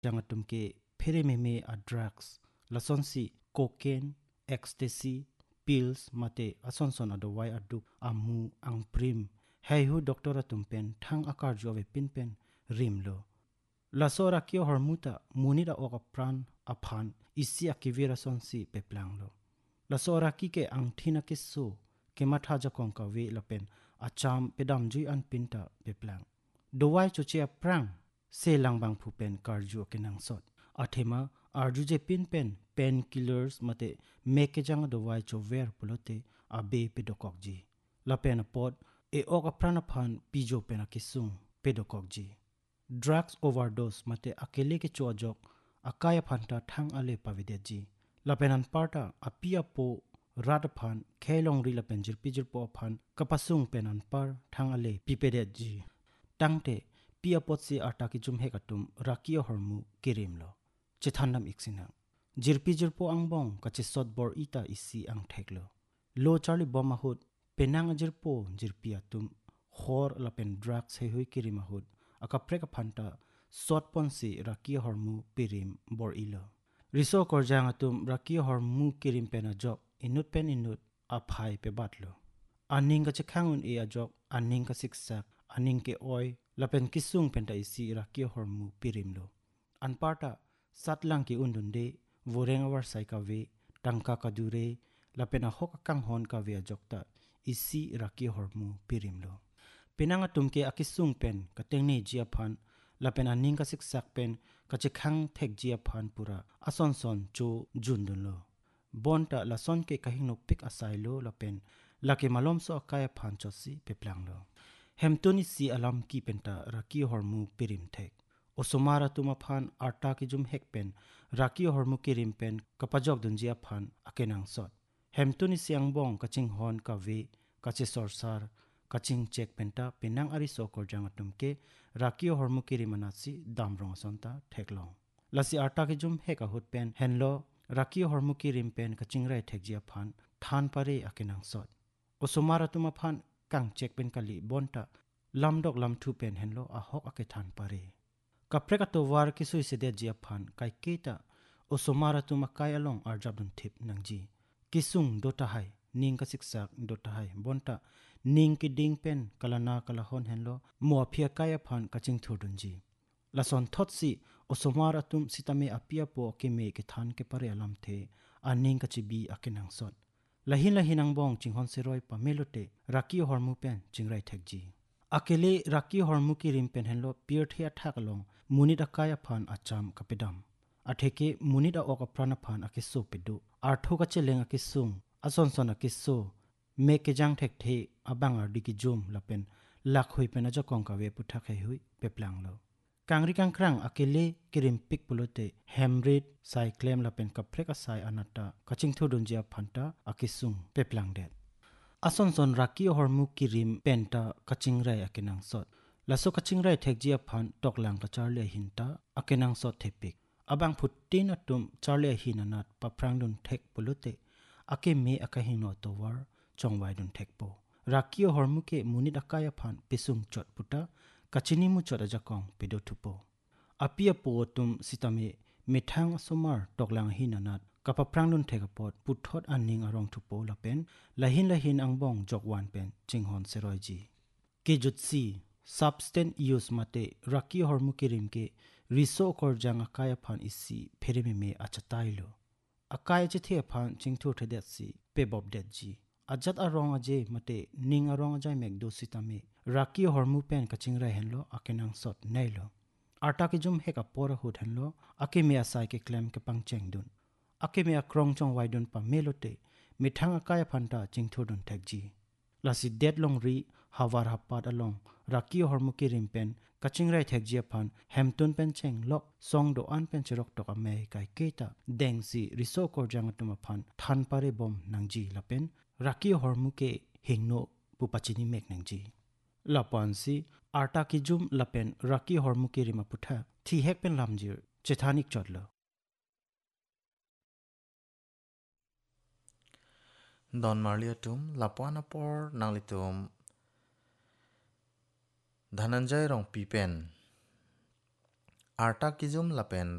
jangatum ke phere me a drugs lason si cocaine ecstasy pills mate asonson adawai aduk amu ang prim hei hu doctor atumpen thang akar jove pinpen rimlo lasora kyo hormuta munira oka pran aphan isi akivira sonsi peplanglo lasora ki ke ang thina ke so ke matha jakong ka we lapen acham pedam jui an pinta peplang dowai chochia prang se langbang phupen karju kenang sot athema arju je pinpen painkillers mate mekejang dowai chover pulote abe pedokokji lapen pot e oka prana phan pijo pena kisung pedokokji drugs overdose mate akele ke chojok akaya phanta thang ale pavideji lapenan parta apia po radaphan khelong ri lapen jirpijir po phan kapasung penan par thang ale pipedeji tangte pia potsi ataki jum hekatum rakio hormu kirimlo chithandam iksina jirpijir po angbong kachi sotbor ita isi ang theklo lo charli bomahut penang jirpo jirpiatum khor lapen drugs hei kirimahut akapreka phanta sotponsi rakio hormu pirim bor ilo riso korjang atum rakio hormu kirim pena jok inut pen inut aphai pe batlo aning ka chekhangun e ajok aning ka siksak aning ke oi lapen kisung penta isi rakio hormu pirimlo anparta satlang ki undunde voreng awar saika ve tangka kadure lapen a hok kang hon ka ve ajokta isi rakio hormu pirimlo penanga tumke akisung pen katengne jia phan lapen aning ka siksak pen kachekhang thek jia phan pura asonson cho jundunlo bonta lason ke kahingno pik asailo lapen lake malom so akaya phan chosi peplanglo hemtoni si alam ki penta raki hormu pirim thek osomara tuma phan arta ki jum hekpen raki hormu kirim pen kapajok dunjia phan akenang sot hemtoni siang bong kaching hon ka ve kache sorsar kaching check penta penang ari so korjang atumke raki hormu kirimanasi damrong sonta theklong lasi arta ki jum heka hut pen henlo raki hormu kirim pen kaching rai thekjia phan than pare akenang sot osomara tuma phan kang check pen kali bonta lamdok lamthu pen henlo a hok ake than pare kapreka to war ki sui sede jia phan kai keta osomara tuma kai along arjabdun thip nangji kisung dota hai ning ka siksak dota hai bonta ning ki ding pen kalana kala hon henlo mo phia kaya phan kaching thudunji lason thotsi osomara tum sitame apia po ke me ke than ke pare alam the aning ka chibi akenang sot lahin lahinang bong chinghon seroi pamelote raki hormu pen chingrai thekji akele raki hormu ki rimpen henlo pier thia thakalong munida kaya phan acham kapedam atheke munida oka prana phan akiso pedu artho ka cheleng akisung asonson akiso meke jang thek the abangar diki jum lapen lakhoi pen aja kongka we putha khai hui peplanglo kangri kangkrang akele kirim pik pulote hemrit cyclem lapen kapreka sai anata kaching thudun jia phanta akisung peplangde asonson raki hormu kirim penta kachingrai akenang sot laso kachingrai thekjia phan toklang ka charle hinta akenang sot thepik abang phutin atum charle hinanat paprangdun thek pulote ake me akahino towar chongwai dun thekpo raki hormu ke munit akaya phan pisung chot puta kachini mu chot ajakong pedo thupo apia po tum sitame methang somar toklang hinanat kapapranglun thekapot puthot aning arong thupo lapen lahin angbong jokwan pen chinghon seroiji ke jutsi substance use mate raki hormu kirim ke riso korjang akaya phan isi phereme me achatailo akaya chithe phan chingthu thedetsi pebob detji ajat arong aje mate ning arong ajai mekdo sitame raki hormu pen kachingrai henlo akenang sot nailo arta ki jum heka pora hut henlo ake me asai ke claim ke pangcheng dun ake me akrong chong waidun pa melote mithang akaya phanta chingthodun thekji lasi deadlong ri hawar hapat along raki hormu ki rimpen kachingrai thekjia phan hemtun pen cheng lok song do an pen cherok tok ame kai keta dengsi riso korjang tuma phan than pare bom nangji lapen raki hormu ke hingno pupachini mek nangji lapansi arta ki jum lapen raki hormu ki rima putha thi hek pen lamjir chethanik chotlo Don Marliatum Lapuana por Nanglitum Dhananjay Rong Pipen Arta Kijum Lapen